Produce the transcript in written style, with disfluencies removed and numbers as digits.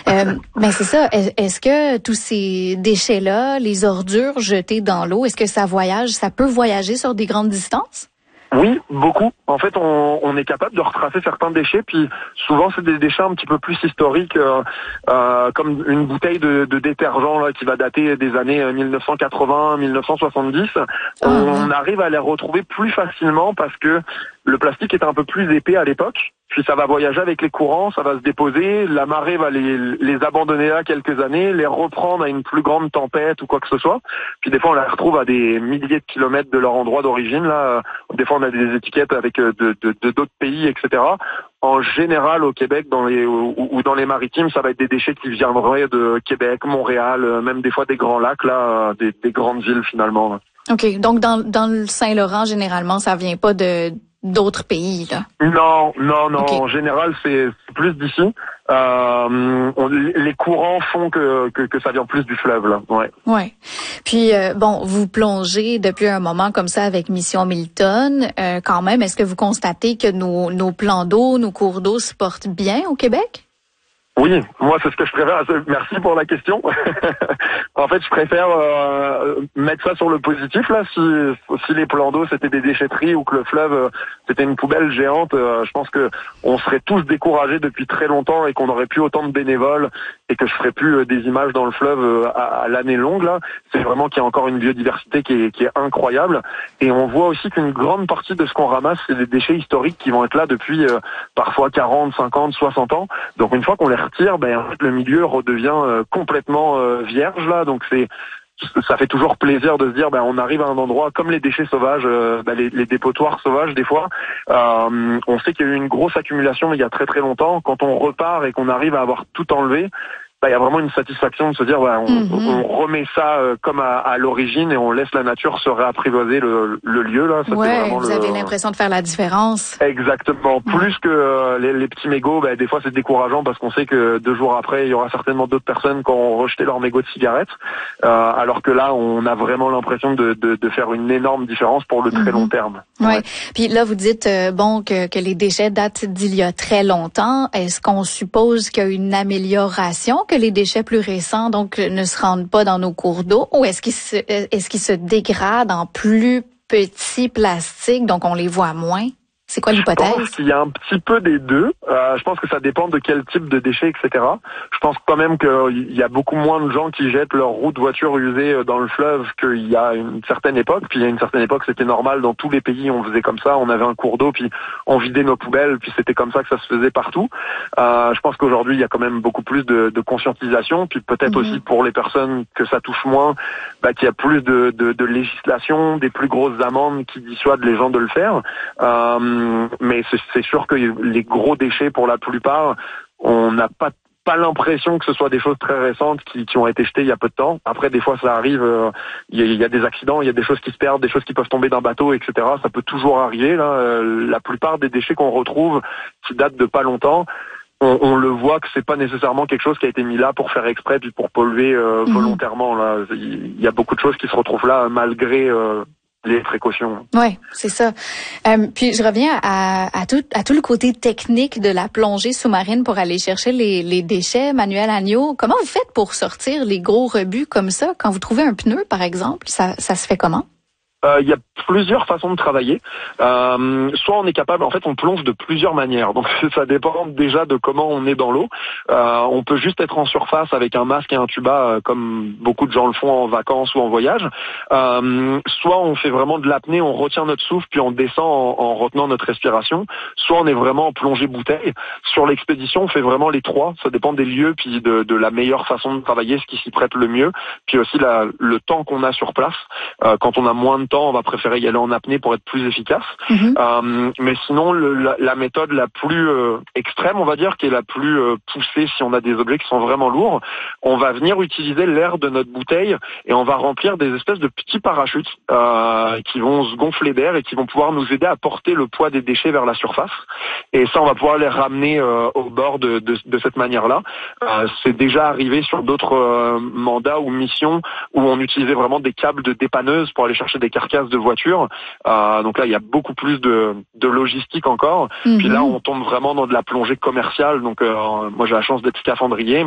Mais c'est ça. Est-ce que tous ces déchets-là, les ordures jetées dans l'eau, est-ce que ça peut voyager sur des grandes distances? Oui, beaucoup. En fait, on est capable de retracer certains déchets, puis souvent c'est des déchets un petit peu plus historiques, comme une bouteille de détergent là, qui va dater des années 1980-1970. On arrive à les retrouver plus facilement parce que le plastique est un peu plus épais à l'époque. Puis ça va voyager avec les courants, ça va se déposer, la marée va les abandonner là quelques années, les reprendre à une plus grande tempête ou quoi que ce soit. Puis des fois on les retrouve à des milliers de kilomètres de leur endroit d'origine. Là, des fois on a des étiquettes avec de d'autres pays, etc. En général au Québec, ou dans les maritimes, ça va être des déchets qui viendraient de Québec, Montréal, même des fois des grands lacs, là, des grandes villes finalement. Là. OK. Donc dans le Saint-Laurent, généralement, ça vient pas d'autres pays, là. Non. Okay. En général, c'est plus d'ici. Les courants font que ça vient plus du fleuve, là. Ouais. Ouais. Puis vous plongez depuis un moment comme ça avec Mission Milton. Quand même, est-ce que vous constatez que nos plans d'eau, nos cours d'eau se portent bien au Québec? Oui, moi c'est ce que je préfère. Merci pour la question. En fait, je préfère mettre ça sur le positif là. Si les plans d'eau c'était des déchetteries ou que le fleuve c'était une poubelle géante, je pense que on serait tous découragés depuis très longtemps et qu'on n'aurait plus autant de bénévoles et que je ferais plus des images dans le fleuve à l'année longue là. C'est vraiment qu'il y a encore une biodiversité qui est incroyable et on voit aussi qu'une grande partie de ce qu'on ramasse c'est des déchets historiques qui vont être là depuis parfois 40, 50, 60 ans. Donc une fois qu'on les retire, en fait, le milieu redevient complètement vierge là, donc ça fait toujours plaisir de se dire on arrive à un endroit comme les déchets sauvages, les dépotoirs sauvages des fois. On sait qu'il y a eu une grosse accumulation il y a très très longtemps. Quand on repart et qu'on arrive à avoir tout enlevé, il y a vraiment une satisfaction de se dire on remet ça comme à l'origine et on laisse la nature se réapprivoiser le lieu là. Ça, vous avez l'impression de faire la différence. Exactement. Plus que les petits mégots, des fois c'est décourageant parce qu'on sait que 2 jours après il y aura certainement d'autres personnes qui ont rejeté leurs mégots de cigarettes. Alors que là on a vraiment l'impression de faire une énorme différence pour le très long terme. Ouais. Puis là vous dites que les déchets datent d'il y a très longtemps. Est-ce qu'on suppose qu'il y a une amélioration, que les déchets plus récents donc ne se rendent pas dans nos cours d'eau, ou est-ce qu'ils se dégradent en plus petits plastiques donc on les voit moins? C'est quoi l'hypothèse? Je pense qu'il y a un petit peu des deux. Je pense que ça dépend de quel type de déchets, etc. Je pense quand même qu'il y a beaucoup moins de gens qui jettent leur roue de voiture usée dans le fleuve qu'il y a une certaine époque. Puis il y a une certaine époque, c'était normal. Dans tous les pays, on faisait comme ça. On avait un cours d'eau, puis on vidait nos poubelles, puis c'était comme ça que ça se faisait partout. Je pense qu'aujourd'hui, il y a quand même beaucoup plus de conscientisation. Puis peut-être aussi pour les personnes que ça touche moins, qu'il y a plus de législation, des plus grosses amendes qui dissuadent les gens de le faire. Mais c'est sûr que les gros déchets, pour la plupart, on n'a pas l'impression que ce soit des choses très récentes qui ont été jetées il y a peu de temps. Après, des fois, ça arrive, il y a des accidents, il y a des choses qui se perdent, des choses qui peuvent tomber d'un bateau, etc. Ça peut toujours arriver. Là, la plupart des déchets qu'on retrouve, qui datent de pas longtemps, on le voit que c'est pas nécessairement quelque chose qui a été mis là pour faire exprès puis pour polluer volontairement. Là, il y a beaucoup de choses qui se retrouvent là malgré les précautions. Ouais, c'est ça. Puis je reviens à tout le côté technique de la plongée sous-marine pour aller chercher les déchets. Manuel Agneau, comment vous faites pour sortir les gros rebuts comme ça quand vous trouvez un pneu, par exemple? Ça se fait comment? Il y a plusieurs façons de travailler. Soit on est capable, en fait, on plonge de plusieurs manières. Donc ça dépend déjà de comment on est dans l'eau. On peut juste être en surface avec un masque et un tuba, comme beaucoup de gens le font en vacances ou en voyage. Soit on fait vraiment de l'apnée, on retient notre souffle puis on descend en retenant notre respiration. Soit on est vraiment en plongée bouteille. Sur l'expédition, on fait vraiment les trois. Ça dépend des lieux puis de la meilleure façon de travailler, ce qui s'y prête le mieux. Puis aussi le temps qu'on a sur place. Quand on a moins de temps, on va préférer y aller en apnée pour être plus efficace. Mais sinon, la méthode la plus extrême, on va dire, qui est la plus poussée si on a des objets qui sont vraiment lourds, on va venir utiliser l'air de notre bouteille et on va remplir des espèces de petits parachutes qui vont se gonfler d'air et qui vont pouvoir nous aider à porter le poids des déchets vers la surface. Et ça, on va pouvoir les ramener au bord de cette manière-là. C'est déjà arrivé sur d'autres mandats ou missions où on utilisait vraiment des câbles de dépanneuse pour aller chercher des carcasses de voitures. Donc là, il y a beaucoup plus de logistique encore. Puis là, on tombe vraiment dans de la plongée commerciale. Donc moi, j'ai la chance d'être scaphandrier.